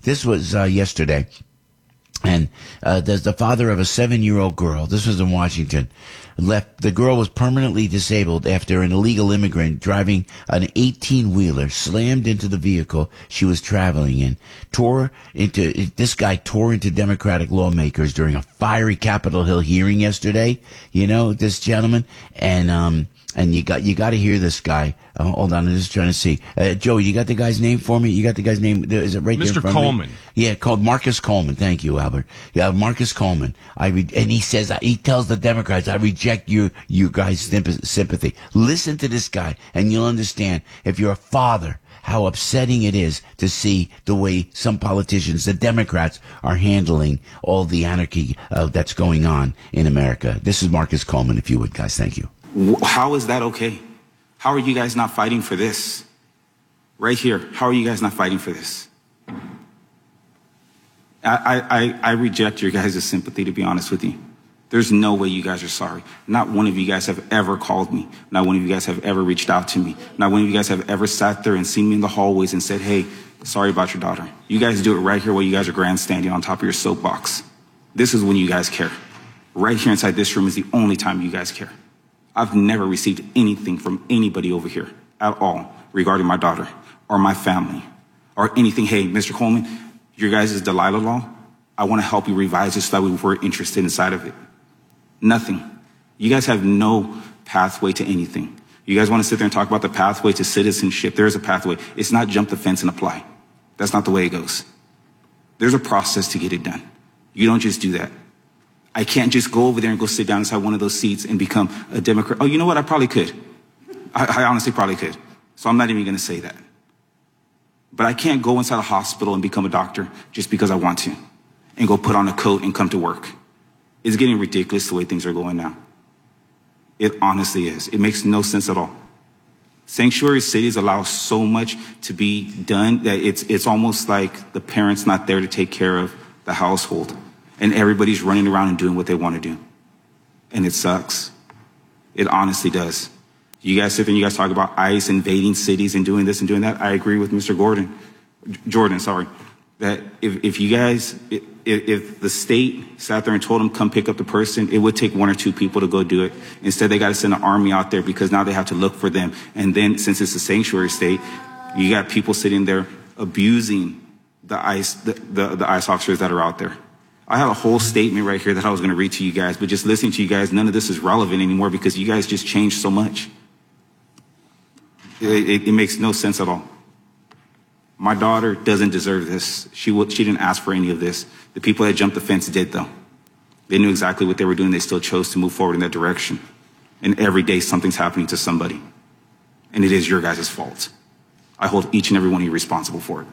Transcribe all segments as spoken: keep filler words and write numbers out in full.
This was uh, yesterday. And uh, there's the father of a seven-year-old girl. This was in Washington. Left. The girl was permanently disabled after an illegal immigrant driving an eighteen-wheeler slammed into the vehicle she was traveling in. Tore into this guy tore into Democratic lawmakers during a fiery Capitol Hill hearing yesterday. You know, this gentleman, and um, and you got you got to hear this guy. Uh, hold on, I'm just trying to see. Uh, Joey, you got the guy's name for me? You got the guy's name? Is it right there? Mister in front of me? Coleman. Yeah, called Marcus Coleman. Thank you, Albert. Yeah, Marcus Coleman. I re- and he says he tells the Democrats, "I reject you, you guys' sympathy." Listen to this guy, and you'll understand if you're a father how upsetting it is to see the way some politicians, the Democrats, are handling all the anarchy uh, that's going on in America. This is Marcus Coleman, if you would, guys. Thank you. How is that okay? How are you guys not fighting for this? Right here. How are you guys not fighting for this? I, I, I reject your guys' sympathy, to be honest with you. There's no way you guys are sorry. Not one of you guys have ever called me. Not one of you guys have ever reached out to me. Not one of you guys have ever sat there and seen me in the hallways and said, hey, sorry about your daughter. You guys do it right here while you guys are grandstanding on top of your soapbox. This is when you guys care. Right here inside this room is the only time you guys care. I've never received anything from anybody over here at all regarding my daughter or my family or anything. Hey, Mister Coleman, your guys' Delilah law, I want to help you revise it so that we were interested inside of it. Nothing. You guys have no pathway to anything. You guys want to sit there and talk about the pathway to citizenship. There is a pathway. It's not jump the fence and apply. That's not the way it goes. There's a process to get it done. You don't just do that. I can't just go over there and go sit down inside one of those seats and become a Democrat. Oh, you know what? I probably could. I, I honestly probably could. So I'm not even going to say that. But I can't go inside a hospital and become a doctor just because I want to and go put on a coat and come to work. It's getting ridiculous the way things are going now. It honestly is. It makes no sense at all. Sanctuary cities allow so much to be done that it's it's almost like the parents not there to take care of the household. And everybody's running around and doing what they want to do. And it sucks. It honestly does. You guys sit there and you guys talk about ICE invading cities and doing this and doing that. I agree with Mister Gordon, Jordan, sorry, that if, if you guys, if, if the state sat there and told them come pick up the person, it would take one or two people to go do it. Instead, they got to send an army out there because now they have to look for them. And then since it's a sanctuary state, you got people sitting there abusing the ICE, the, the, the ICE officers that are out there. I have a whole statement right here that I was going to read to you guys, but just listening to you guys, none of this is relevant anymore because you guys just changed so much. It, it, it makes no sense at all. My daughter doesn't deserve this. She she didn't ask for any of this. The people that jumped the fence did, though. They knew exactly what they were doing. They still chose to move forward in that direction. And every day something's happening to somebody. And it is your guys' fault. I hold each and every one of you responsible for it.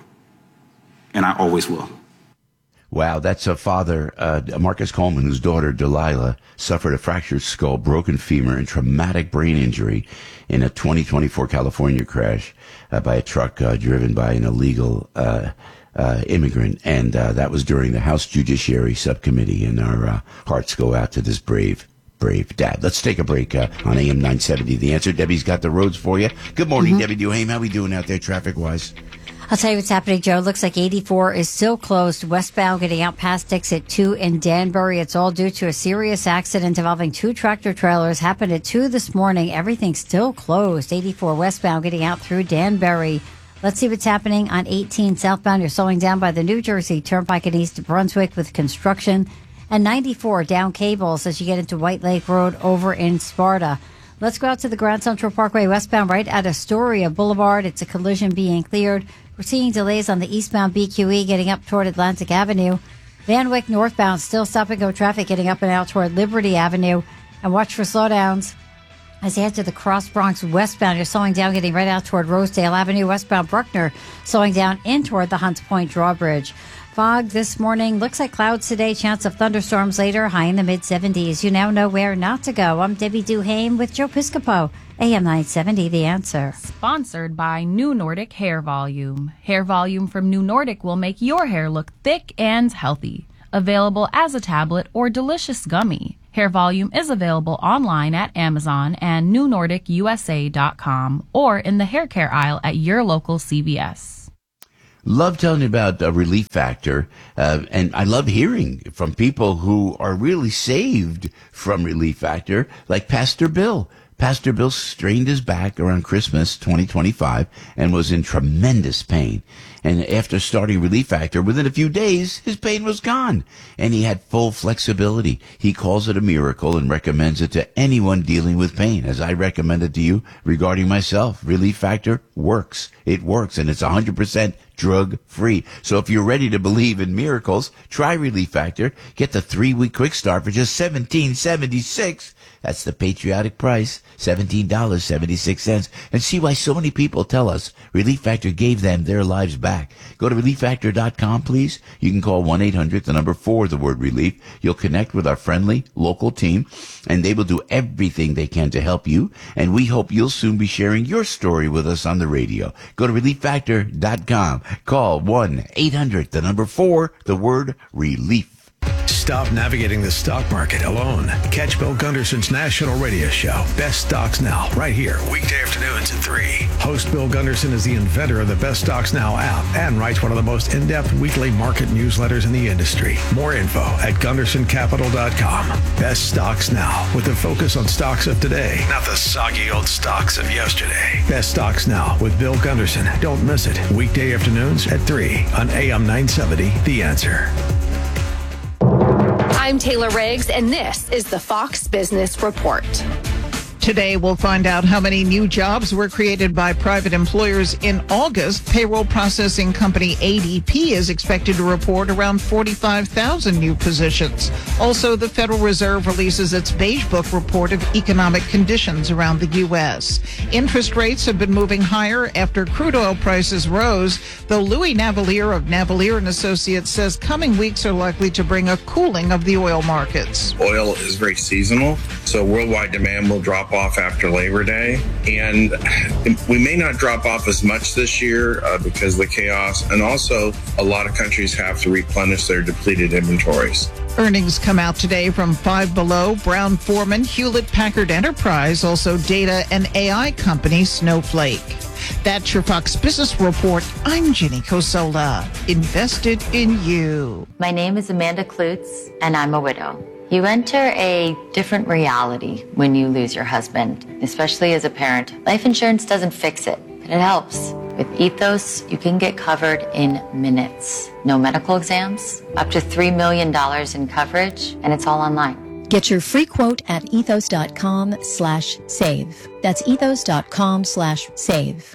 And I always will. Wow, that's a father, uh, Marcus Coleman, whose daughter, Delilah, suffered a fractured skull, broken femur, and traumatic brain injury in a twenty twenty-four California crash uh, by a truck uh, driven by an illegal uh, uh, immigrant. And uh, that was during the House Judiciary Subcommittee. And our uh, hearts go out to this brave, brave dad. Let's take a break uh, on A M nine seventy. The Answer. Debbie's got the roads for you. Good morning, mm-hmm. Debbie Duhame. How we doing out there traffic-wise? I'll tell you what's happening, Joe. It looks like eighty-four is still closed westbound, getting out past exit two in Danbury. It's all due to a serious accident involving two tractor trailers. Happened at two this morning. Everything's still closed. eighty-four westbound, getting out through Danbury. Let's see what's happening on eighteen southbound. You're slowing down by the New Jersey Turnpike in East Brunswick with construction. And ninety-four down Cables as you get into White Lake Road over in Sparta. Let's go out to the Grand Central Parkway westbound right at Astoria Boulevard. It's a collision being cleared. We're seeing delays on the eastbound B Q E getting up toward Atlantic Avenue. Van Wyck northbound still stop and go traffic getting up and out toward Liberty Avenue. And watch for slowdowns as you head to the Cross Bronx westbound. You're slowing down getting right out toward Rosedale Avenue. Westbound Bruckner slowing down in toward the Hunts Point drawbridge. Fog this morning. Looks like clouds today. Chance of thunderstorms later. High in the mid seventies. You now know where not to go. I'm Debbie Duhame with Joe Piscopo. A M nine seventy, The Answer. Sponsored by New Nordic Hair Volume. Hair Volume from New Nordic will make your hair look thick and healthy. Available as a tablet or delicious gummy. Hair Volume is available online at Amazon and new nordic u s a dot com or in the hair care aisle at your local C V S. Love telling you about uh, Relief Factor, uh, and I love hearing from people who are really saved from Relief Factor, like Pastor Bill. Pastor Bill strained his back around Christmas twenty twenty-five and was in tremendous pain. And after starting Relief Factor, within a few days, his pain was gone. And he had full flexibility. He calls it a miracle and recommends it to anyone dealing with pain, as I recommended to you regarding myself. Relief Factor works. It works, and it's one hundred percent drug-free. So if you're ready to believe in miracles, try Relief Factor. Get the three-week quick start for just seventeen seventy-six. That's the patriotic price, seventeen dollars and seventy-six cents. And see why so many people tell us Relief Factor gave them their lives back. Go to relief factor dot com, please. You can call one eight hundred, the number four, the word relief. You'll connect with our friendly local team, and they will do everything they can to help you. And we hope you'll soon be sharing your story with us on the radio. Go to relief factor dot com. Call one eight hundred, the number four, the word relief. Stop navigating the stock market alone. Catch Bill Gunderson's national radio show, Best Stocks Now, right here, weekday afternoons at three. Host Bill Gunderson is the inventor of the Best Stocks Now app and writes one of the most in-depth weekly market newsletters in the industry. More info at gunderson capital dot com. Best Stocks Now, with a focus on stocks of today, not the soggy old stocks of yesterday. Best Stocks Now with Bill Gunderson. Don't miss it. Weekday afternoons at three on A M nine seventy, The Answer. I'm Taylor Riggs, and this is the Fox Business Report. Today, we'll find out how many new jobs were created by private employers in August. Payroll processing company A D P is expected to report around forty-five thousand new positions. Also, the Federal Reserve releases its Beige Book report of economic conditions around the U S. Interest rates have been moving higher after crude oil prices rose, though Louis Navalier of Navalier and Associates says coming weeks are likely to bring a cooling of the oil markets. Oil is very seasonal, so worldwide demand will drop off after Labor Day, and we may not drop off as much this year uh, because of the chaos, and also a lot of countries have to replenish their depleted inventories. Earnings come out today from Five Below, Brown-Forman, Hewlett-Packard Enterprise, also data and A I company Snowflake. That's your Fox Business Report. I'm Ginny Cosola. Invested in you. My name is Amanda Klutz, and I'm a widow. You enter a different reality when you lose your husband, especially as a parent. Life insurance doesn't fix it, but it helps. With Ethos, you can get covered in minutes. No medical exams, up to three million dollars in coverage, and it's all online. Get your free quote at ethos.com slash save. That's ethos.com slash save.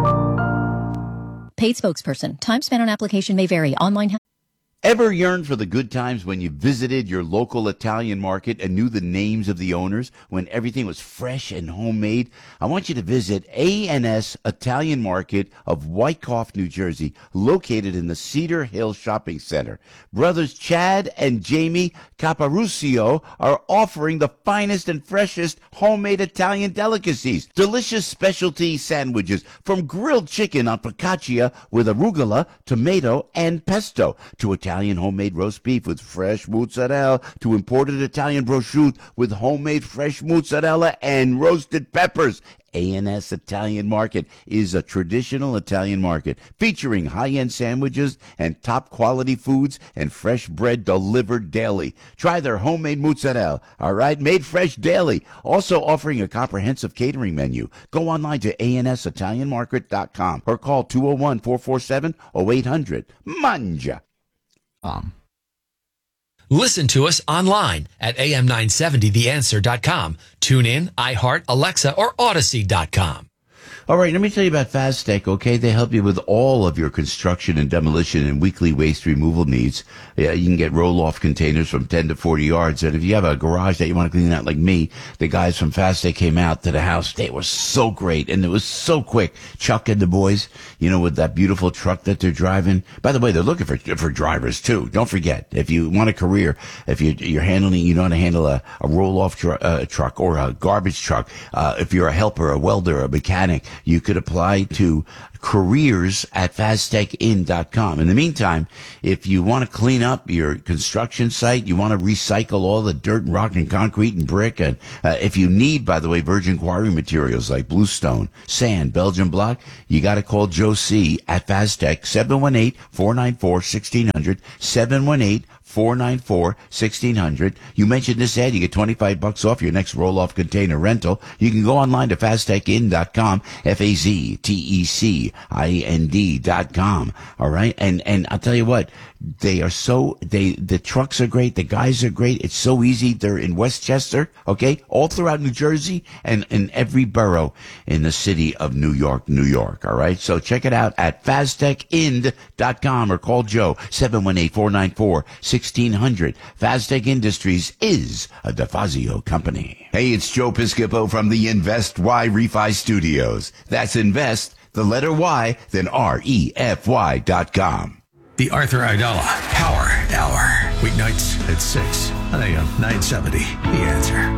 Paid spokesperson. Time spent on application may vary. Online. Ever yearned for the good times when you visited your local Italian market and knew the names of the owners, when everything was fresh and homemade? I want you to visit A and S Italian Market of Wyckoff, New Jersey, located in the Cedar Hill Shopping Center. Brothers Chad and Jamie Caparucio are offering the finest and freshest homemade Italian delicacies. Delicious specialty sandwiches, from grilled chicken on focaccia with arugula, tomato, and pesto, to Italian Italian homemade roast beef with fresh mozzarella, to imported Italian prosciutto with homemade fresh mozzarella and roasted peppers. A and S Italian Market is a traditional Italian market featuring high-end sandwiches and top-quality foods and fresh bread delivered daily. Try their homemade mozzarella, all right, made fresh daily. Also offering a comprehensive catering menu. Go online to A N S Italian Market dot com or call two oh one, four four seven, oh eight hundred. Manja. Um. Listen to us online at A M nine seventy the answer dot com. Tune in, iHeart, Alexa, or Odyssey dot com. All right, let me tell you about Fastech, okay? They help you with all of your construction and demolition and weekly waste removal needs. Yeah, you can get roll-off containers from ten to forty yards. And if you have a garage that you want to clean out like me, the guys from Fastech came out to the house. They were so great, and it was so quick. Chuck and the boys, you know, with that beautiful truck that they're driving. By the way, they're looking for for drivers, too. Don't forget, if you want a career, if you, you're handling, you know how to handle a, a roll-off tr- uh, truck or a garbage truck, uh, if you're a helper, a welder, a mechanic, you could apply to careers at fastech in dot com. In the meantime, if you want to clean up your construction site, you want to recycle all the dirt and rock and concrete and brick, and uh, if you need, by the way, virgin quarry materials like bluestone, sand, Belgian block, you got to call Joe C. at Fastech, seven one eight, four nine four, one six zero zero, seven one eight, four nine four, one six zero zero. You mentioned this ad, you get twenty-five bucks off your next roll-off container rental. You can go online to fastech in dot com, F A Z T E C I N D dot com. All right. And, and I'll tell you what, they are so, they, the trucks are great. The guys are great. It's so easy. They're in Westchester. Okay. All throughout New Jersey and in every borough in the city of New York, New York. All right. So check it out at fastech in dot com or call Joe, seven one eight, four nine four, one six zero zero. Fastech Industries is a DeFazio company. Hey, it's Joe Piscopo from the Invest Y Refi Studios. That's Invest, the letter Y, then R E F Y dot com. The Arthur Aidala Power Hour. Weeknights at six on A M nine seventy. The Answer.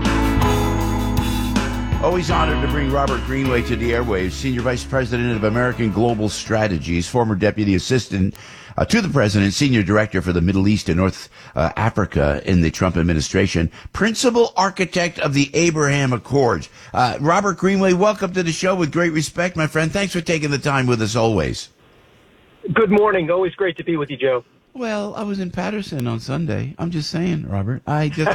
Always honored to bring Robert Greenway to the airwaves, Senior Vice President of American Global Strategies, former Deputy Assistant uh, to the President, Senior Director for the Middle East and North uh, Africa in the Trump administration, Principal Architect of the Abraham Accords. Uh, Robert Greenway, welcome to the show with great respect, my friend. Thanks for taking the time with us always. Good morning. Always great to be with you, Joe. Well, I was in Patterson on Sunday. I'm just saying, Robert. I just.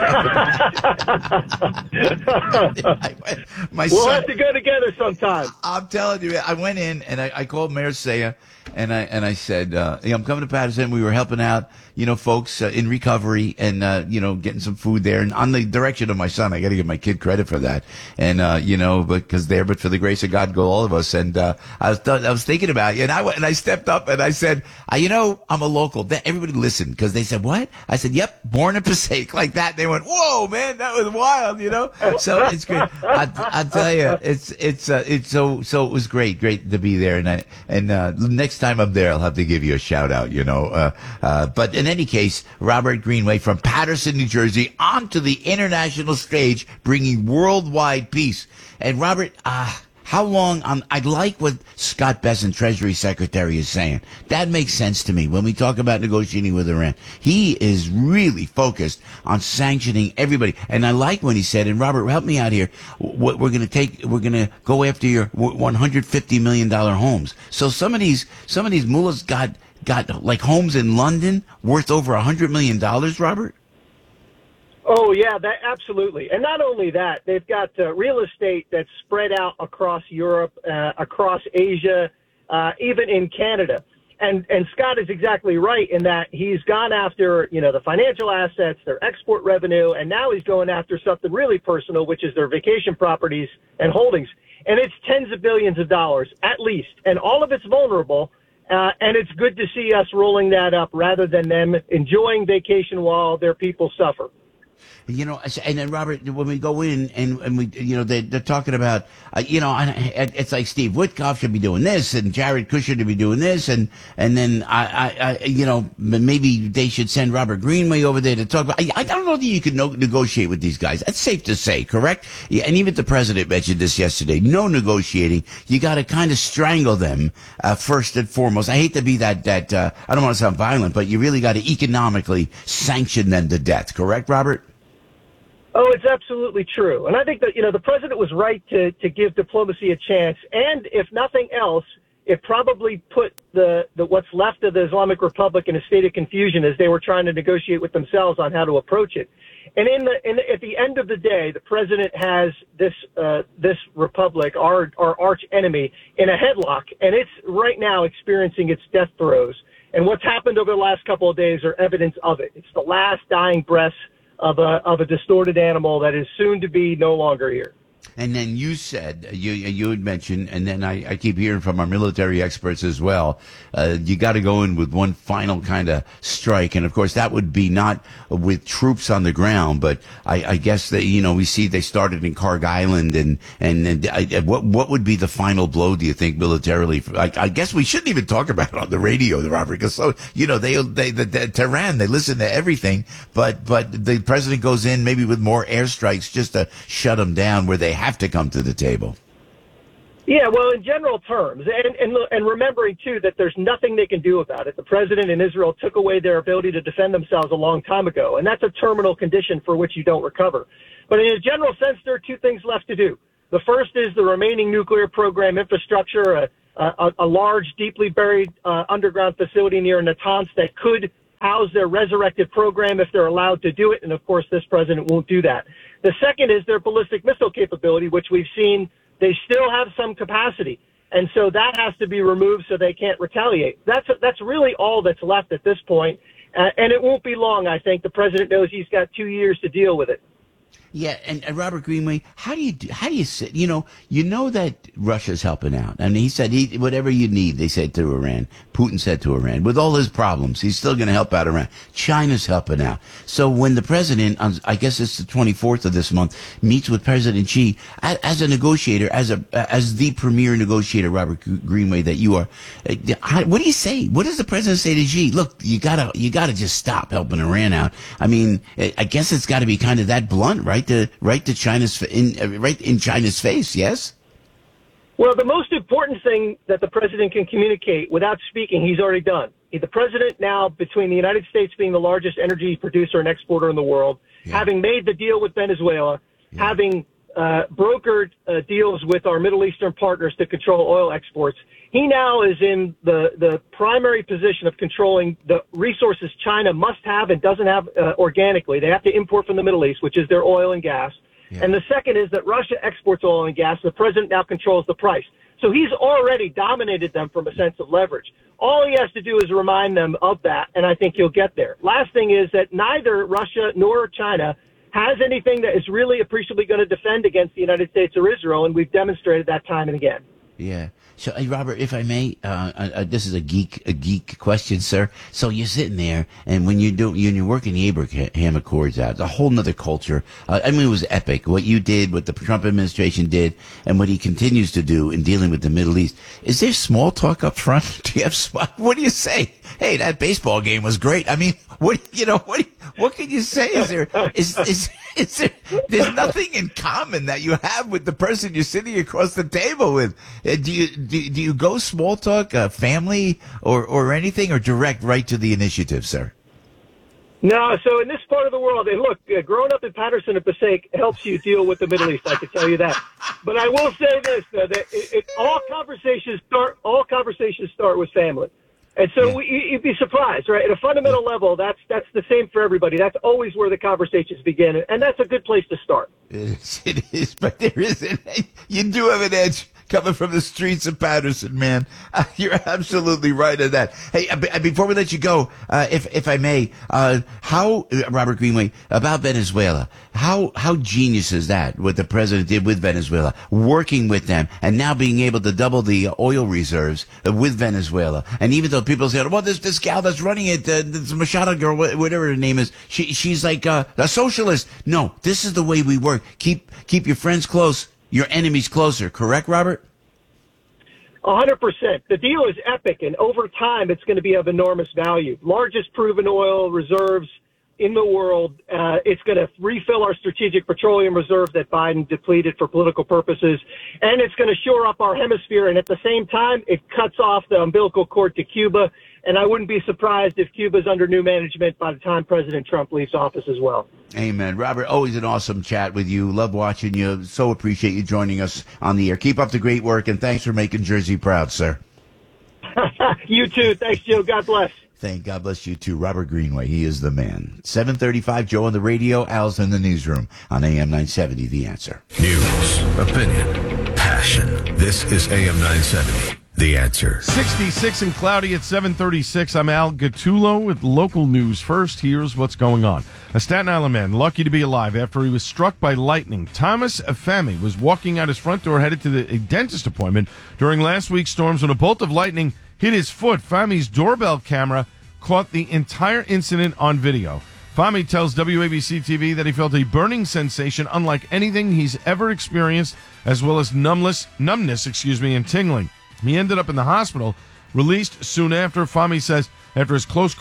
my we'll son, have to go together sometime. I'm telling you, I went in and I, I called Mayor Saya, and I and I said, uh, hey, I'm coming to Patterson. We were helping out, you know, folks uh, in recovery and uh, you know, getting some food there. And on the direction of my son, I got to give my kid credit for that. And uh, you know, because there, but for the grace of God, go all of us. And uh, I was th- I was thinking about you, and I went, and I stepped up and I said, uh, you know, I'm a local. That, everybody listened because they said, what? I said, yep, born in Passaic, like that. They went, whoa, man, that was wild, you know? So it's great. I, I tell you, it's, it's, uh, it's so, so it was great, great to be there. And I, and, uh, next time I'm there, I'll have to give you a shout out, you know? Uh, uh, but in any case, Robert Greenway from Patterson, New Jersey, onto the international stage, bringing worldwide peace. And Robert, ah, uh, how long, um, I like what Scott Bessent, Treasury Secretary, is saying. That makes sense to me when we talk about negotiating with Iran. He is really focused on sanctioning everybody. And I like when he said, and Robert, help me out here, what we're going to take, we're going to go after your one hundred fifty million dollars homes. So some of these, some of these mullahs got, got like homes in London worth over one hundred million dollars, Robert? Oh, yeah, that absolutely. And not only that, they've got uh, real estate that's spread out across Europe, uh, across Asia, uh, even in Canada. And and Scott is exactly right in that he's gone after, you know, the financial assets, their export revenue, and now he's going after something really personal, which is their vacation properties and holdings. And it's tens of billions of dollars, at least. And all of it's vulnerable. Uh, and it's good to see us rolling that up rather than them enjoying vacation while their people suffer. You know, and then Robert, when we go in and, and we, you know, they, they're talking about, uh, you know, it's like Steve Witkoff should be doing this and Jared Kushner to be doing this. And, and then I, I, I, you know, maybe they should send Robert Greenway over there to talk about, I, I don't know that you can no, negotiate with these guys. That's safe to say, correct? Yeah, and even the president mentioned this yesterday. No negotiating. You got to kind of strangle them, uh, first and foremost. I hate to be that, that, uh, I don't want to sound violent, but you really got to economically sanction them to death. Correct, Robert? Oh, it's absolutely true. And I think that, you know, the president was right to, to give diplomacy a chance. And if nothing else, it probably put the, the what's left of the Islamic Republic in a state of confusion as they were trying to negotiate with themselves on how to approach it. And in the, in the, at the end of the day, the president has this uh, this republic, our our arch enemy, in a headlock, and it's right now experiencing its death throes. And what's happened over the last couple of days are evidence of it. It's the last dying breaths of a of a distorted animal that is soon to be no longer here. And then you said, you you had mentioned, and then I, I keep hearing from our military experts as well, uh, you got to go in with one final kind of strike. And, of course, that would be not with troops on the ground, but I, I guess that, you know, we see they started in Karg Island. And, and, and I, what what would be the final blow, do you think, militarily? I, I guess we shouldn't even talk about it on the radio, Robert, because, so, you know, they, they the, the Tehran, they listen to everything. But, but the president goes in maybe with more airstrikes just to shut them down where they have to come to the table. Yeah, well, in general terms, and, and and remembering, too, that there's nothing they can do about it. The president in Israel took away their ability to defend themselves a long time ago, and that's a terminal condition for which you don't recover. But in a general sense, there are two things left to do. The first is the remaining nuclear program infrastructure, a, a, a large, deeply buried uh, underground facility near Natanz that could house their resurrected program if they're allowed to do it, and, of course, this president won't do that. The second is their ballistic missile capability, which we've seen they still have some capacity, and so that has to be removed so they can't retaliate. That's that's really all that's left at this point, uh, and it won't be long, I think. The president knows he's got two years to deal with it. Yeah, and, and Robert Greenway, how do you do, how do you sit? You know, you know that Russia's helping out, and he said he whatever you need. They said to Iran. Putin said to Iran, with all his problems, he's still going to help out Iran. China's helping out. So when the president, on, I guess it's the twenty-fourth of this month, meets with President Xi as, as a negotiator, as a as the premier negotiator, Robert Greenway, that you are. How, what do you say? What does the president say to Xi? Look, you gotta you gotta just stop helping Iran out. I mean, I guess it's got to be kind of that blunt, right? To right to China's in right in China's face, yes. Well, the most important thing that the president can communicate without speaking, he's already done. The president now, between the United States being the largest energy producer and exporter in the world, yeah. having made the deal with Venezuela, yeah. having uh, brokered uh, deals with our Middle Eastern partners to control oil exports, he now is in the, the primary position of controlling the resources China must have and doesn't have uh, organically. They have to import from the Middle East, which is their oil and gas. Yeah. And the second is that Russia exports oil and gas. The president now controls the price. So he's already dominated them from a sense of leverage. All he has to do is remind them of that, and I think he'll get there. Last thing is that neither Russia nor China has anything that is really appreciably going to defend against the United States or Israel, and we've demonstrated that time and again. Yeah. So, uh, Robert, if I may, uh, uh, this is a geek, a geek question, sir. So you're sitting there, and when you do, when you're working the Abraham Accords out, it's a whole nother culture. Uh, I mean, it was epic. What you did, what the Trump administration did, and what he continues to do in dealing with the Middle East. Is there small talk up front? Do you have, what do you say? Hey, that baseball game was great. I mean, what, you know, what, what can you say? Is there, is, is, is there, there's nothing in common that you have with the person you're sitting across the table with. Uh, do you, do, do you go small talk, uh, family, or, or anything, or direct right to the initiative, sir? No, so in this part of the world, and look, uh, growing up in Patterson and Passaic helps you deal with the Middle East, I can tell you that. But I will say this, though, that it, it, all conversations start, all conversations start with family. And so yeah. we, you'd be surprised, right? At a fundamental yeah. level, that's that's the same for everybody. That's always where the conversations begin, and that's a good place to start. It is, it is, but there is an you do have an edge coming from the streets of Patterson, man. Uh, you're absolutely right on that. Hey, uh, before we let you go, uh, if if I may, uh, how Robert Greenway about Venezuela? How how genius is that? What the president did with Venezuela, working with them, and now being able to double the oil reserves with Venezuela. And even though people say, "Well, this this gal that's running it, uh, this Machado girl, whatever her name is, she she's like uh, a socialist." No, this is the way we work. Keep keep your friends close, your enemies closer. Correct, Robert? A hundred percent. The deal is epic, and over time, it's going to be of enormous value. Largest proven oil reserves in the world. Uh, it's going to refill our strategic petroleum reserve that Biden depleted for political purposes, and it's going to shore up our hemisphere. And at the same time, it cuts off the umbilical cord to Cuba. And I wouldn't be surprised if Cuba's under new management by the time President Trump leaves office as well. Amen. Robert, always an awesome chat with you. Love watching you. So appreciate you joining us on the air. Keep up the great work, and thanks for making Jersey proud, sir. You too. Thanks, Joe. God bless. Thank God bless you too. Robert Greenway, he is the man. seven thirty-five, Joe on the radio, Al's in the newsroom on A M nine seventy, The Answer. News, opinion, passion. This is A M nine seventy. The Answer. sixty-six and cloudy at seven thirty-six. I'm Al Gattulo with local news. First, here's what's going on. A Staten Island man lucky to be alive after he was struck by lightning. Thomas Afemi was walking out his front door headed to the, a dentist appointment during last week's storms when a bolt of lightning hit his foot. Fami's doorbell camera caught the entire incident on video. Fami tells W A B C T V that he felt a burning sensation unlike anything he's ever experienced, as well as numbness, numbness, excuse me, and tingling. He ended up in the hospital, released soon after. Fami says after his close call,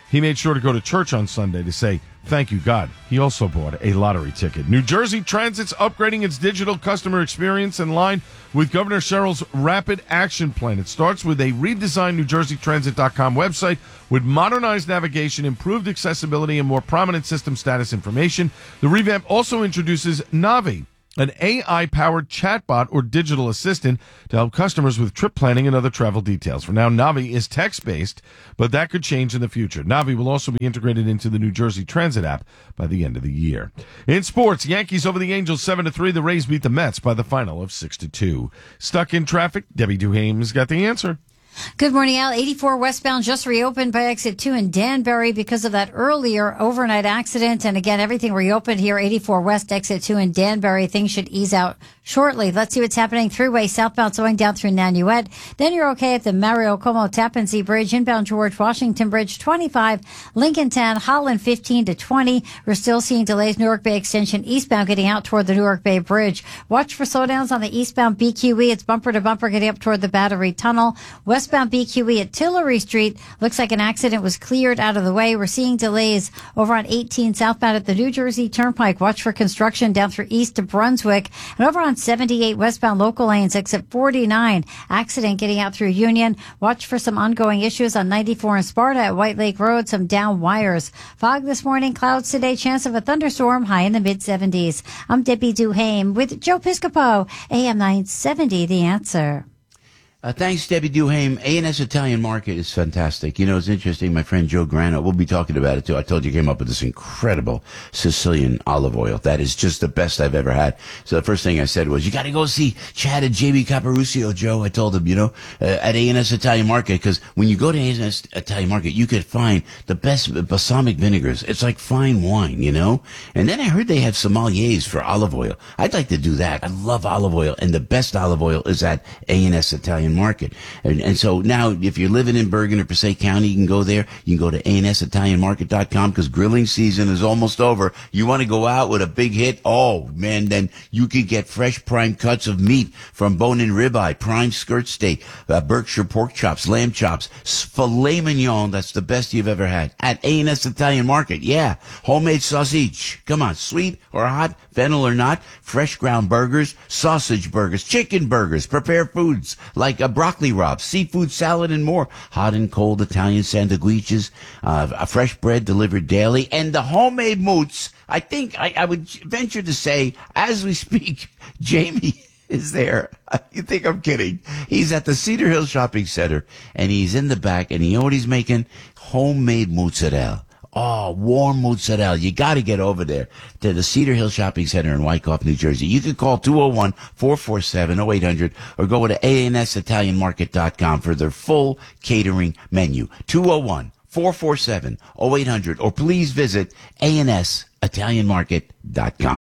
He made sure to go to church on Sunday to say, thank you, God. He also bought a lottery ticket. New Jersey Transit's upgrading its digital customer experience in line with Governor Sherrill's Rapid Action Plan. It starts with a redesigned New Jersey Transit dot com website with modernized navigation, improved accessibility, and more prominent system status information. The revamp also introduces Navi, an A I-powered chatbot or digital assistant to help customers with trip planning and other travel details. For now, Navi is text-based, but that could change in the future. Navi will also be integrated into the New Jersey Transit app by the end of the year. In sports, Yankees over the Angels seven to three. The Rays beat the Mets by the final of six to two. Stuck in traffic? Debbie Duhame's got the answer. Good morning, Al. eighty-four westbound just reopened by exit two in Danbury because of that earlier overnight accident. And again, everything reopened here, eighty-four west, exit two in Danbury. Things should ease out shortly. Let's see what's happening. Three-way southbound going down through Nanuet. Then you're okay at the Mario Como Tappan Zee Bridge, inbound George Washington Bridge, twenty-five, Lincoln Town, Holland, fifteen to twenty. We're still seeing delays, Newark Bay Extension eastbound getting out toward the Newark Bay Bridge. Watch for slowdowns on the eastbound B Q E. It's bumper to bumper getting up toward the Battery Tunnel. West Westbound B Q E at Tillery Street. Looks like an accident was cleared out of the way. We're seeing delays over on eighteen southbound at the New Jersey Turnpike. Watch for construction down through east to Brunswick. And over on seventy-eight westbound local lanes, exit forty-nine. Accident getting out through Union. Watch for some ongoing issues on ninety-four in Sparta at White Lake Road. Some down wires. Fog this morning. Clouds today. Chance of a thunderstorm. High in the mid seventies. I'm Debbie Duhame with Joe Piscopo. A M nine seventy, The Answer. Uh, thanks, Debbie Duhame. A and S Italian Market is fantastic. You know, it's interesting. My friend Joe Grano, we'll be talking about it too. I told you, came up with this incredible Sicilian olive oil. That is just the best I've ever had. So the first thing I said was, you got to go see Chad and J B Caparucio, Joe. I told him, you know, uh, at A and S Italian Market, because when you go to A and S Italian Market, you could find the best balsamic vinegars. It's like fine wine, you know? And then I heard they have sommeliers for olive oil. I'd like to do that. I love olive oil, and the best olive oil is at A and S Italian Market. And, and so now, if you're living in Bergen or Passaic County, you can go there. You can go to A and S Italian Market dot com because grilling season is almost over. You want to go out with a big hit? Oh, man, then you could get fresh prime cuts of meat from bone-in ribeye, prime skirt steak, uh, Berkshire pork chops, lamb chops, filet mignon. That's the best you've ever had at A and S Italian Market. Yeah, homemade sausage. Come on, sweet or hot, fennel or not, fresh ground burgers, sausage burgers, chicken burgers, prepared foods like a broccoli rabe, seafood salad, and more. Hot and cold Italian sandwiches, uh, a fresh bread delivered daily, and the homemade moots. I think I, I would venture to say, as we speak, Jamie is there. You think I'm kidding? He's at the Cedar Hill Shopping Center, and he's in the back, and you know what he's making? Homemade mozzarella. Oh, warm mozzarella. You got to get over there to the Cedar Hill Shopping Center in Wyckoff, New Jersey. You can call two oh one, four four seven, oh eight hundred or go to A and S Italian Market dot com for their full catering menu. two oh one, four four seven, oh eight hundred or please visit A and S Italian Market dot com.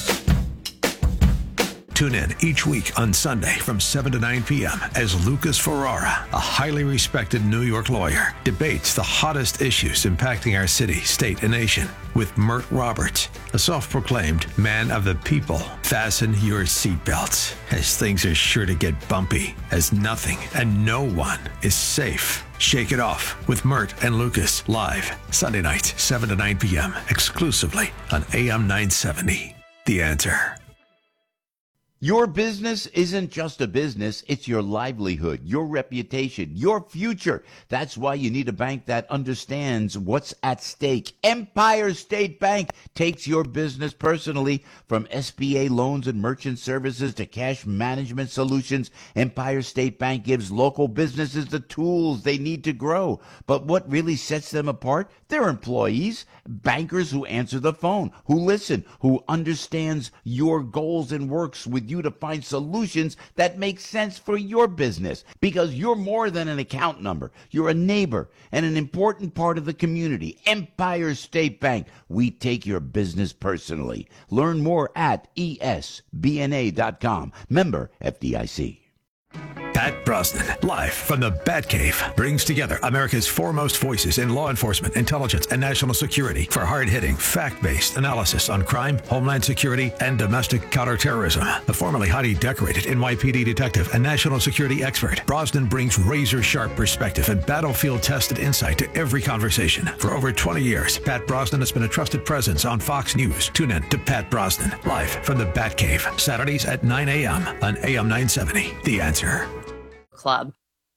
Tune in each week on Sunday from seven to nine p.m. as Lucas Ferrara, a highly respected New York lawyer, debates the hottest issues impacting our city, state, and nation with Mert Roberts, a self-proclaimed man of the people. Fasten your seatbelts, as things are sure to get bumpy, as nothing and no one is safe. Shake It Off with Mert and Lucas, live Sunday nights, seven to nine p.m., exclusively on A M nine seventy. The Answer. Your business isn't just a business, it's your livelihood, your reputation, your future. That's why you need a bank that understands what's at stake. Empire State Bank takes your business personally. From S B A loans and merchant services to cash management solutions, Empire State Bank gives local businesses the tools they need to grow. But what really sets them apart? Their employees, bankers who answer the phone, who listen, who understands your goals and works with you to find solutions that make sense for your business, because you're more than an account number. You're a neighbor and an important part of the community. Empire State Bank, we take your business personally. Learn more at E S B N A dot com. Member F D I C. Pat Brosnan, live from the Batcave, brings together America's foremost voices in law enforcement, intelligence, and national security for hard-hitting, fact-based analysis on crime, homeland security, and domestic counterterrorism. The formerly highly decorated N Y P D detective and national security expert, Brosnan brings razor-sharp perspective and battlefield-tested insight to every conversation. For over twenty years, Pat Brosnan has been a trusted presence on Fox News. Tune in to Pat Brosnan, live from the Batcave, Saturdays at nine a.m. on A M nine seventy. The Answer. Club.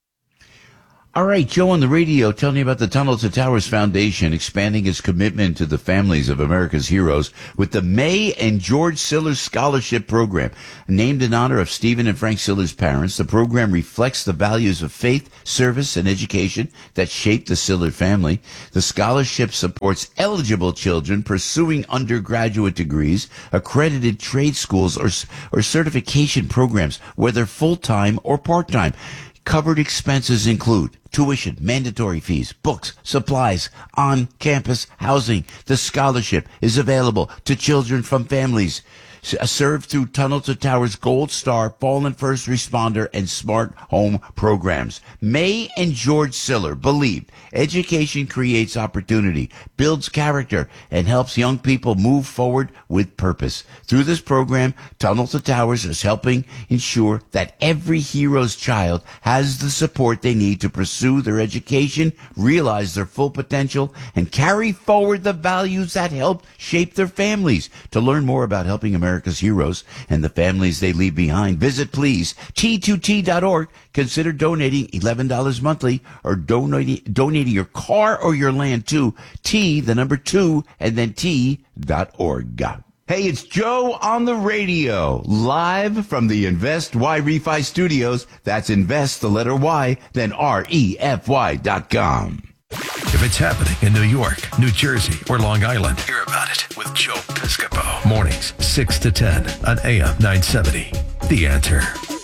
All right, Joe on the radio telling you about the Tunnel to Towers Foundation expanding its commitment to the families of America's heroes with the May and George Siller Scholarship Program. Named in honor of Stephen and Frank Siller's parents, the program reflects the values of faith, service, and education that shaped the Siller family. The scholarship supports eligible children pursuing undergraduate degrees, accredited trade schools, or, or certification programs, whether full-time or part-time. Covered expenses include tuition, mandatory fees, books, supplies, on-campus housing. The scholarship is available to children from families served through Tunnel to Towers Gold Star, Fallen First Responder, and Smart Home programs. May and George Siller believed education creates opportunity, builds character, and helps young people move forward with purpose. Through this program, Tunnel to Towers is helping ensure that every hero's child has the support they need to pursue their education, realize their full potential, and carry forward the values that help shape their families. To learn more about helping America's heroes and the families they leave behind, visit please T two T dot org. Consider donating eleven dollars monthly or donating, donating your car or your land to T, the number two, and then T dot org. Hey, it's Joe on the radio, live from the Invest Y Refi Studios. That's Invest, the letter Y, then R E F Y dot com. If it's happening in New York, New Jersey, or Long Island, hear about it with Joe Piscopo. Mornings, six to ten on A M nine seventy. The Answer.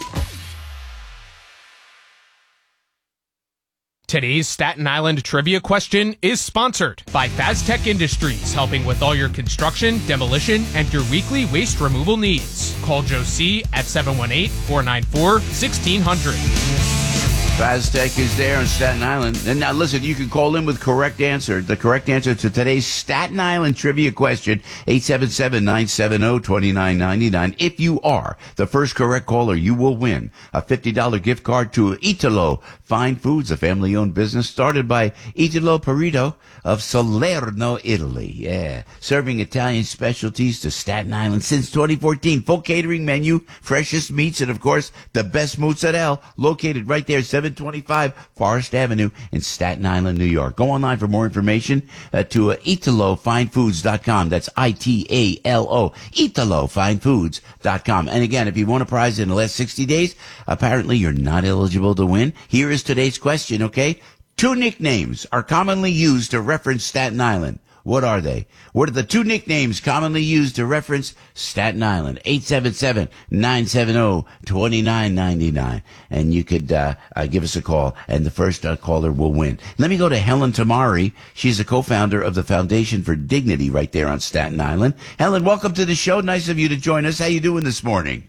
Today's Staten Island trivia question is sponsored by Faztech Industries, helping with all your construction, demolition, and your weekly waste removal needs. Call Joe C. at seven one eight, four nine four, one six zero zero. Faztech is there on Staten Island. And now listen, you can call in with correct answer. The correct answer to today's Staten Island trivia question, eight seven seven, nine seven zero, two nine nine nine. If you are the first correct caller, you will win a fifty dollars gift card to Italo Fine Foods, a family-owned business started by Italo Perito of Salerno, Italy. Yeah, serving Italian specialties to Staten Island since twenty fourteen. Full catering menu, freshest meats, and of course, the best mozzarella, located right there, seven twenty-five Forest Avenue in Staten Island, New York. Go online for more information uh, to uh, Italo Fine Foods dot com. That's I T A L O, Italo Fine Foods dot com. And again, if you won a prize in the last sixty days, apparently you're not eligible to win. Here is today's question, okay? Two nicknames are commonly used to reference Staten Island. What are they? What are the two nicknames commonly used to reference Staten Island? eight seven seven, nine seven zero, two nine nine nine. And you could uh, uh, give us a call, and the first uh, caller will win. Let me go to Helen Tamari. She's the co-founder of the Foundation for Dignity right there on Staten Island. Helen, welcome to the show. Nice of you to join us. How you doing this morning?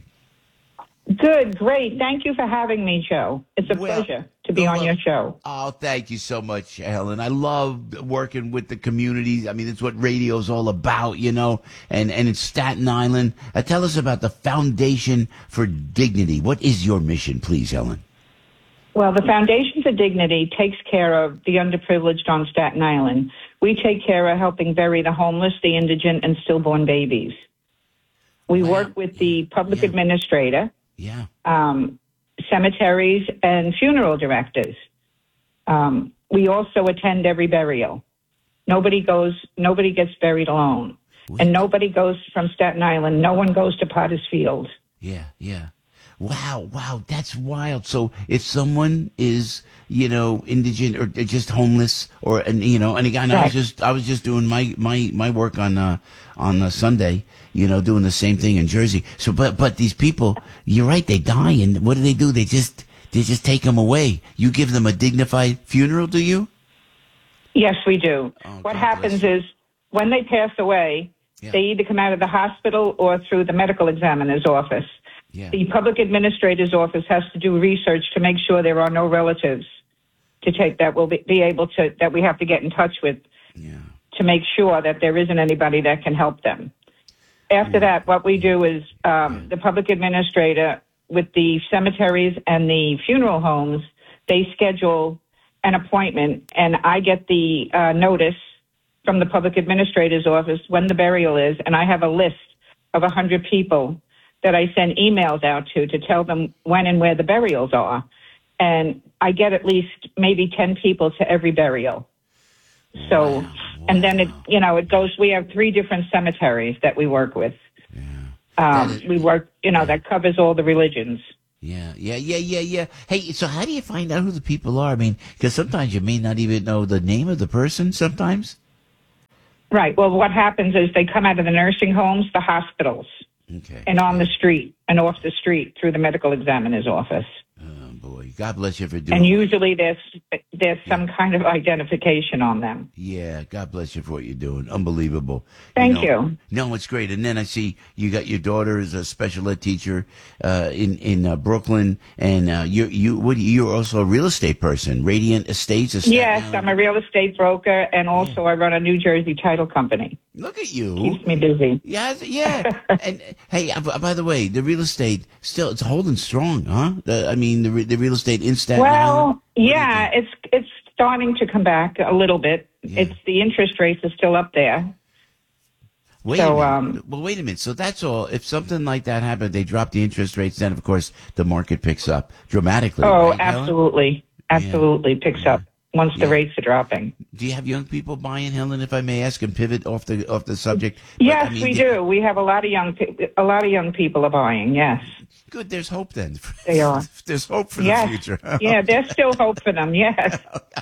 Good, great. Thank you for having me, Joe. It's a well, pleasure to be on your show. Oh, thank you so much, Helen. I love working with the community. I mean, it's what radio's all about, you know, and, and it's Staten Island. Uh, tell us about the Foundation for Dignity. What is your mission, please, Helen? Well, the Foundation for Dignity takes care of the underprivileged on Staten Island. We take care of helping bury the homeless, the indigent, and stillborn babies. We wow. work with the public yeah. administrator. Yeah. Um, cemeteries and funeral directors. Um, we also attend every burial. Nobody goes, nobody gets buried alone. What? And nobody goes from Staten Island. No one goes to Potter's Field. Yeah, yeah. Wow, wow, that's wild. So if someone is, you know, indigent or just homeless, or and you know, and again, right. I was just I was just doing my my my work on uh, on uh, Sunday, you know, doing the same thing in Jersey. So, but but these people, you're right, they die, and what do they do? They just they just take them away. You give them a dignified funeral, do you? Yes, we do. Oh, what God happens bless. is when they pass away, yeah. they either come out of the hospital or through the medical examiner's office. Yeah. The public administrator's office has to do research to make sure there are no relatives to take that will be, be able to, that we have to get in touch with yeah. to make sure that there isn't anybody that can help them. After yeah. that, what we do is um, yeah. the public administrator with the cemeteries and the funeral homes, they schedule an appointment, and I get the uh, notice from the public administrator's office when the burial is, and I have a list of one hundred people that I send emails out to to tell them when and where the burials are. And I get at least maybe ten people to every burial. So, wow. and then it, you know, it goes, we have three different cemeteries that we work with. Yeah. Um, is, we work, you know, that covers all the religions. Yeah, yeah, yeah, yeah, yeah. Hey, so how do you find out who the people are? I mean, because sometimes you may not even know the name of the person sometimes. Right. Well, what happens is they come out of the nursing homes, the hospitals, okay. and on the street and off the street through the medical examiner's office. Oh, boy. God bless you for doing And usually there's there's yeah. some kind of identification on them. Yeah, God bless you for what you're doing. Unbelievable. Thank you. Know, you. No, it's great. And then I see you got your daughter as a special ed teacher uh, in in uh, Brooklyn, and uh, you you what you're also a real estate person, Radiant Estates. Of yes, Island. I'm a real estate broker, and also yeah. I run a New Jersey title company. Look at you. Keeps me busy. Yeah, yeah. And hey, uh, by the way, the real estate still it's holding strong, huh? The, I mean, the the real estate in Staten well, Island. Well, yeah, it's it's starting to come back a little bit. Yeah. It's the interest rates are still up there. Wait so, a minute. Um, well, wait a minute. So that's all. If something like that happened, they drop the interest rates, then of course the market picks up dramatically. Oh, right, absolutely, Helen? absolutely yeah. picks up once yeah. the rates are dropping. Do you have young people buying, Helen? If I may ask, and pivot off the off the subject. But, yes, I mean, we the, do. We have a lot of young pe- a lot of young people are buying. Yes. Good. There's hope then. They are. There's hope for yes. the future. Yeah, there's still hope for them. Yes.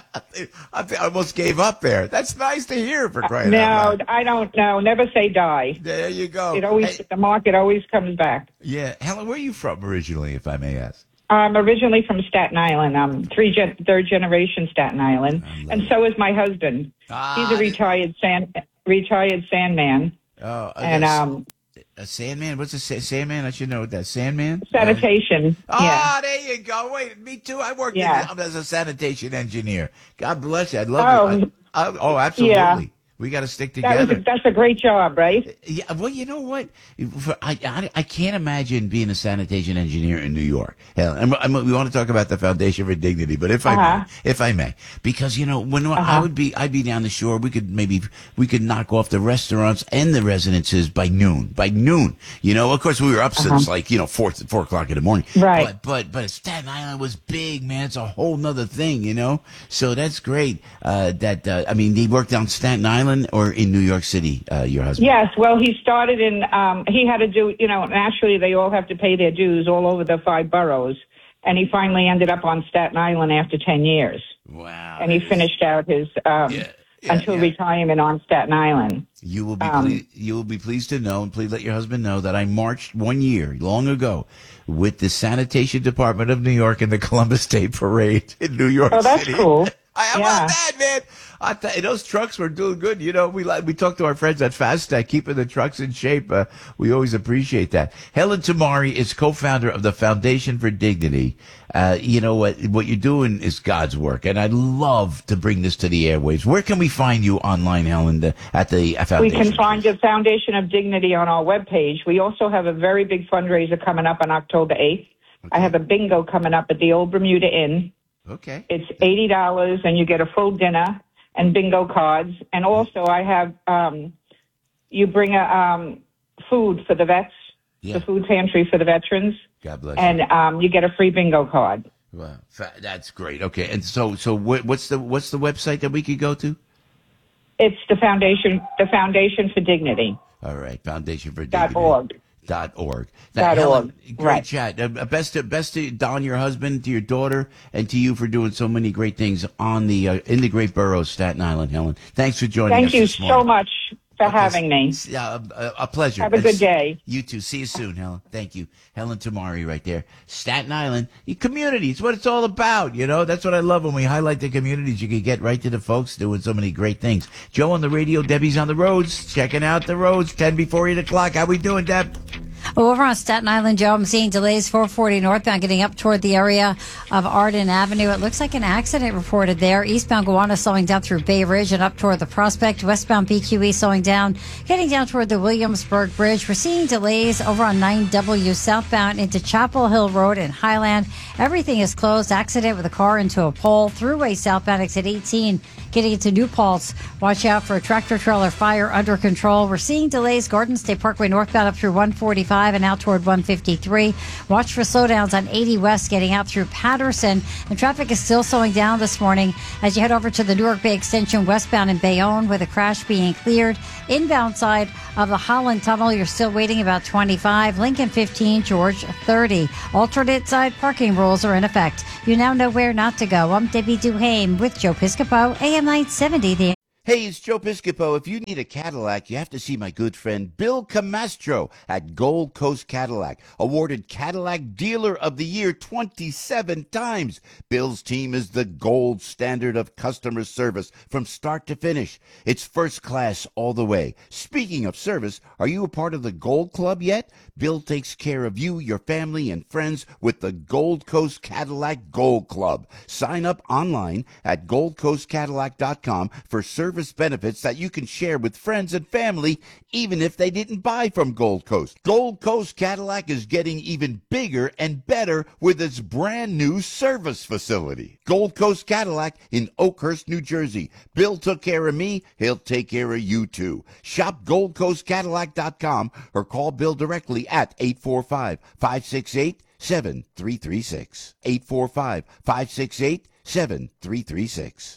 I almost gave up there. That's nice to hear, for crying no, out loud. No, I don't know. Never say die. There you go. It always hey, the market always comes back. Yeah, Helen, where are you from originally, if I may ask? I'm originally from Staten Island. I'm three gen- third generation Staten Island, and it. so is my husband. Ah, He's a retired sand retired sandman. Oh, and um. A Sandman? What's a sa- Sandman? I should know that. Sandman? Sanitation. Uh, yeah. Oh, there you go. Wait, me too. I worked yeah. in, as a sanitation engineer. God bless you. I love oh, it. I, I, oh, absolutely. Yeah. We got to stick together. That was a, that's a great job, right? Yeah. Well, you know what? For, I, I I can't imagine being a sanitation engineer in New York. Hell, and, and we want to talk about the Foundation for Dignity, but if I uh-huh. may, if I may, because you know when uh-huh. I would be, I'd be down the shore. We could maybe we could knock off the restaurants and the residences by noon. By noon, you know. Of course, we were up uh-huh. since like you know four four o'clock in the morning. Right. But but but Staten Island was big, man. It's a whole nother thing, you know. So that's great. Uh, that uh, I mean, they worked on Staten Island or in New York City, uh, your husband? Yes, well, he started in, um, he had to do, you know, naturally they all have to pay their dues all over the five boroughs. And he finally ended up on Staten Island after ten years. Wow. And he finished out his, um, yeah, yeah, until yeah. retirement on Staten Island. You will be um, ple- you will be pleased to know, and please let your husband know that I marched one year, long ago, with the Sanitation Department of New York in the Columbus Day Parade in New York City. Oh, that's City. cool. I, how yeah. about that, man? I th- those trucks were doing good. You know, we like we talked to our friends at Fastech, keeping the trucks in shape. Uh, we always appreciate that. Helen Tamari is co-founder of the Foundation for Dignity. Uh, you know what? What you're doing is God's work, and I'd love to bring this to the airwaves. Where can we find you online, Helen, the, at the Foundation? We can find the Foundation of Dignity on our webpage. We also have a very big fundraiser coming up on October eighth. Okay. I have a bingo coming up at the Old Bermuda Inn. Okay. It's eighty dollars, and you get a full dinner and bingo cards. And also, I have um, you bring a um, food for the vets, yeah. the food pantry for the veterans. God bless and, you. And um, you get a free bingo card. Wow, that's great. Okay, and so so what, what's the what's the website that we could go to? It's the foundation, the Foundation for Dignity. All right, Foundation for Dot Dignity. org. Dot org. Dot Helen, org. Great right. chat. Uh, best to best to Don, your husband, to your daughter, and to you for doing so many great things on the uh, in the great borough of Staten Island, Helen. Thanks for joining Thank us. Thank you this morning. so much for okay. having me. Uh, a, a pleasure. Have a good day. You too. See you soon, Helen. Thank you. Helen Tamari right there. Staten Island. The community. It's what it's all about. You know, that's what I love when we highlight the communities. You can get right to the folks doing so many great things. Joe on the radio. Debbie's on the roads. Checking out the roads. ten before eight o'clock. How we doing, Deb? Oh, over on Staten Island, Joe, I'm seeing delays four forty northbound getting up toward the area of Arden Avenue. It looks like an accident reported there. Eastbound Gowanus slowing down through Bay Ridge and up toward the Prospect. Westbound B Q E slowing down, getting down toward the Williamsburg Bridge. We're seeing delays over on nine W southbound into Chapel Hill Road in Highland. Everything is closed. Accident with a car into a pole. Thruway southbound exit eighteen getting into New Paltz. Watch out for a tractor trailer fire under control. We're seeing delays Garden State Parkway northbound up through one forty-five and out toward one fifty-three. Watch for slowdowns on eighty West getting out through Patterson. And traffic is still slowing down this morning as you head over to the Newark Bay Extension westbound in Bayonne with a crash being cleared. Inbound side of the Holland Tunnel, you're still waiting about twenty-five. Lincoln fifteen, George thirty. Alternate side parking rules are in effect. You now know where not to go. I'm Debbie Duhame with Joe Piscopo, A M nine seventy. The Hey, it's Joe Piscopo. If you need a Cadillac, you have to see my good friend Bill Camastro at Gold Coast Cadillac, awarded Cadillac Dealer of the Year twenty-seven times. Bill's team is the gold standard of customer service from start to finish. It's first class all the way. Speaking of service, are you a part of the Gold Club yet? Bill takes care of you, your family, and friends with the Gold Coast Cadillac Gold Club. Sign up online at gold coast cadillac dot com for service benefits that you can share with friends and family, even if they didn't buy from Gold Coast. Gold Coast Cadillac is getting even bigger and better with its brand new service facility. Gold Coast Cadillac in Oakhurst, New Jersey. Bill took care of me. He'll take care of you too. Shop gold coast cadillac dot com or call Bill directly at eight four five, five six eight, seven three three six. eight four five, five six eight, seven three three six.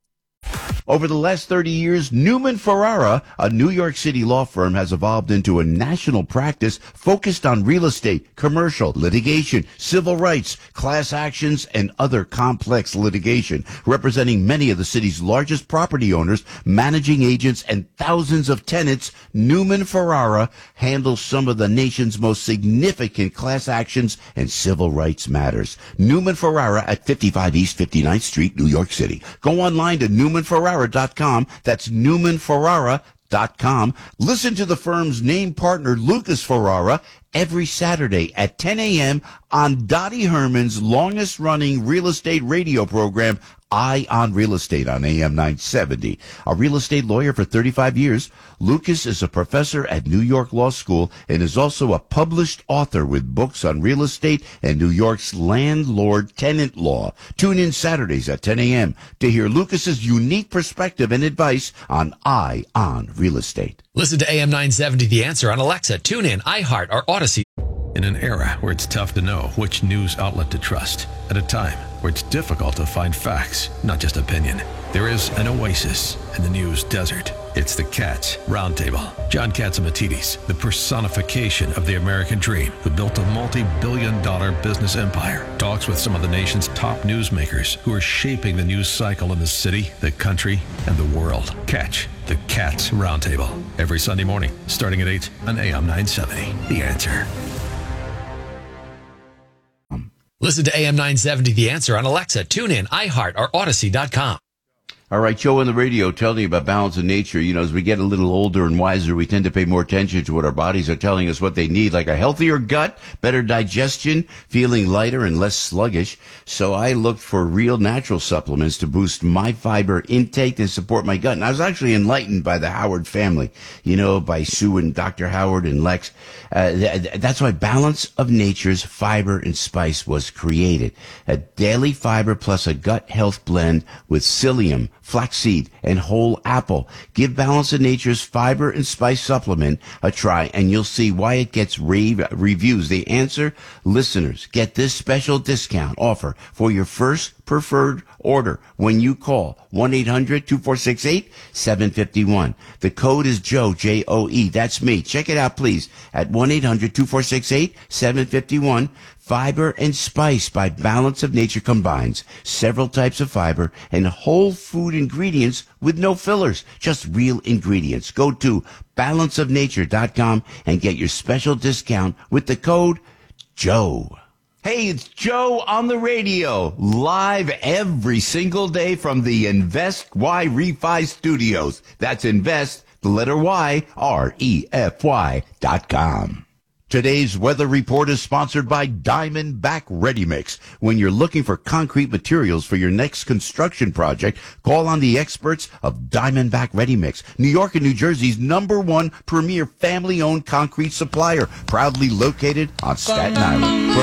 Over the last thirty years, Newman Ferrara, a New York City law firm, has evolved into a national practice focused on real estate, commercial, litigation, civil rights, class actions, and other complex litigation, representing many of the city's largest property owners, managing agents, and thousands of tenants. Newman Ferrara handles some of the nation's most significant class actions and civil rights matters. Newman Ferrara at fifty-five East fifty-ninth Street, New York City. Go online to newman ferrara dot com. That's newman ferrara dot com. Listen to the firm's name partner, Lucas Ferrara, every Saturday at ten a.m. on Dottie Herman's longest-running real estate radio program, Eye on Real Estate, on A M nine seventy. A real estate lawyer for thirty-five years, Lucas is a professor at New York Law School and is also a published author with books on real estate and New York's landlord-tenant law. Tune in Saturdays at ten a.m. to hear Lucas's unique perspective and advice on Eye on Real Estate. Listen to A M nine seventy The Answer on Alexa, TuneIn, iHeart, or Odyssey. In an era where it's tough to know which news outlet to trust, at a time where it's difficult to find facts, not just opinion, there is an oasis in the news desert. It's the Katz Roundtable. John Catsimatidis, the personification of the American dream, who built a multi-billion dollar business empire, talks with some of the nation's top newsmakers who are shaping the news cycle in the city, the country, and the world. Catch the Katz Roundtable every Sunday morning, starting at eight on A M nine seventy. The Answer. Listen to A M nine seventy The Answer on Alexa, TuneIn, iHeart, or Odyssey dot com. All right, Joe on the radio telling you about balance in nature. You know, as we get a little older and wiser, we tend to pay more attention to what our bodies are telling us what they need, like a healthier gut, better digestion, feeling lighter and less sluggish. So I looked for real natural supplements to boost my fiber intake and support my gut. And I was actually enlightened by the Howard family, you know, by Sue and Doctor Howard and Lex. Uh, th- that's why Balance of Nature's Fiber and Spice was created. A daily fiber plus a gut health blend with psyllium, flaxseed, and whole apple. Give Balance of Nature's Fiber and Spice supplement a try, and you'll see why it gets rave reviews. The Answer listeners get this special discount offer for your first preferred order when you call one eight hundred, two four six eight, seven five one. The code is Joe, J O E. That's me. Check it out, please, at one eight hundred, two four six eight, seven five one. Fiber and Spice by Balance of Nature combines several types of fiber and whole food ingredients with no fillers, just real ingredients. Go to balance of nature dot com and get your special discount with the code Joe. Hey, it's Joe on the radio, live every single day from the Invest Y Refi Studios. That's Invest, the letter Y, R E F Y dot com. Today's weather report is sponsored by Diamondback Ready Mix. When you're looking for concrete materials for your next construction project, call on the experts of Diamondback Ready Mix, New York and New Jersey's number one premier family-owned concrete supplier, proudly located on Staten Island. For